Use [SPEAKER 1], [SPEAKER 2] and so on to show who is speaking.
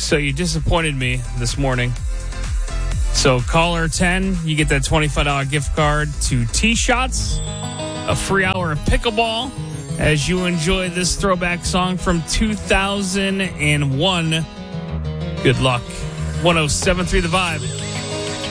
[SPEAKER 1] So you disappointed me this morning. So caller 10, you get that $25 gift card to T-Shots, a free hour of pickleball, as you enjoy this throwback song from 2001. Good luck. 107.3 The Vibe.